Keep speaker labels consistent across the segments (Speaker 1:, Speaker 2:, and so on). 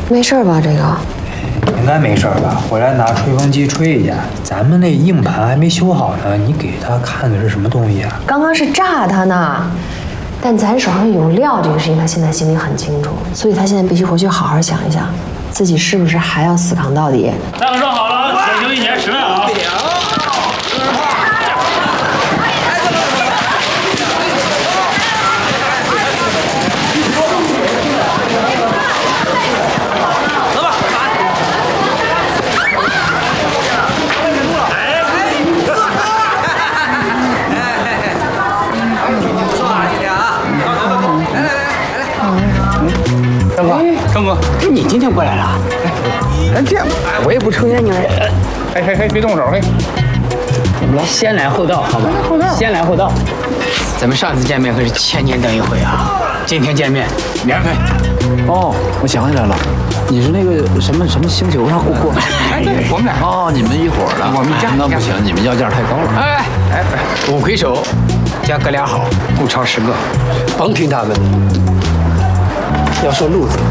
Speaker 1: 没事吧？这个
Speaker 2: 应该没事吧？回来拿吹风机吹一下。咱们那硬盘还没修好呢，你给他看的是什么东西啊？
Speaker 1: 刚刚是炸他呢，但咱手上有料这个事情，他现在心里很清楚，所以他现在必须回去好好想一想，自己是不是还要死扛到底。
Speaker 3: 大哥说好了，小休一年10万啊！
Speaker 4: 张哥，
Speaker 5: 你今天过来了？
Speaker 4: 哎，这样，
Speaker 5: 我也不抽烟，你们。
Speaker 4: 嘿，别动手，嘿。
Speaker 5: 先来后到，好吧？先来后到。咱们上次见面可是1000年等一回啊！今天见面免费。
Speaker 6: 哦，我想起来了，你是那个什么星球上过？
Speaker 4: 哎，对，我们俩。
Speaker 6: 哦，你们一伙的。
Speaker 4: 我们家
Speaker 6: 那不行，你们要价太高了。
Speaker 5: 哎，5魁首加哥俩好，不超10个。
Speaker 7: 甭听他们，要说路子。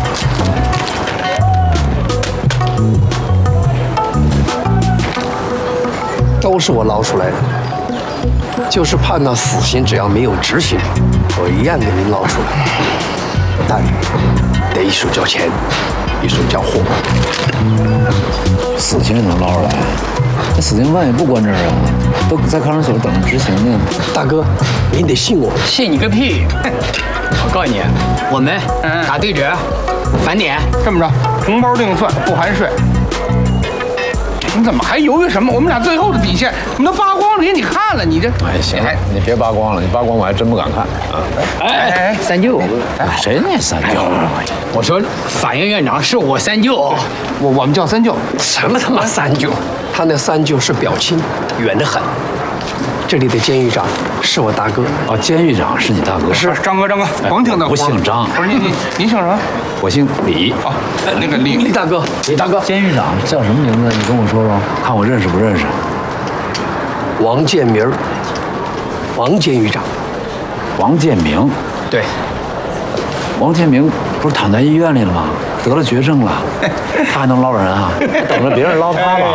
Speaker 7: 都是我捞出来的，就是判到死刑，只要没有执行，我一样给您捞出来。但得一手交钱，一手交货。
Speaker 6: 死刑也能捞出来？那死刑犯也不关这儿啊，都在看守所等着执行呢。
Speaker 7: 大哥，您得信我。
Speaker 5: 信你个屁！我告诉你，我们打对折，返点。
Speaker 4: 这么着，红包另算，不含税。你怎么还犹豫什么？我们俩最后的底线，我们都扒光了给你看了，你这……
Speaker 6: 哎，行，你别扒光了，你扒光我还真不敢看啊！
Speaker 5: 哎，三舅，
Speaker 6: 谁那三舅？
Speaker 5: 我说法院院长是我三舅，
Speaker 4: 我们叫三舅。
Speaker 7: 什么他妈三舅？他那三舅是表亲，远得很。这里的监狱长是我大哥。
Speaker 6: 哦，监狱长是你大哥？
Speaker 4: 是张哥，甭听他。
Speaker 6: 不姓张。
Speaker 4: 不是您姓什么？
Speaker 6: 我姓李。
Speaker 4: 哦，那个李
Speaker 7: 大哥，李大哥。
Speaker 6: 监狱长叫什么名字？你跟我说说，看我认识不认识？
Speaker 7: 王建明，王监狱长。
Speaker 6: 王建明。
Speaker 5: 对。
Speaker 6: 王建明不是躺在医院里了吗？得了绝症了，他还能捞人啊？等着别人捞他吧。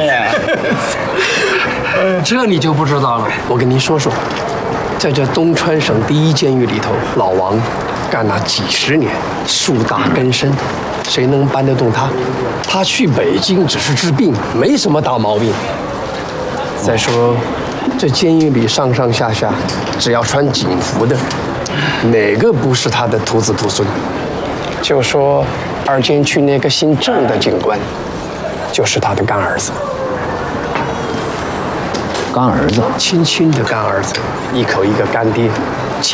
Speaker 7: 这你就不知道了。我跟您说说，在这东川省第1监狱里头，老王干了几10年，树大根深，谁能搬得动他？他去北京只是治病，没什么大毛病。再说，这监狱里上上下下，只要穿警服的，哪个不是他的徒子徒孙？就说2监区那个姓郑的警官，就是他的干儿子。
Speaker 6: 干儿子，
Speaker 7: 亲亲的干儿子，一口一个干爹，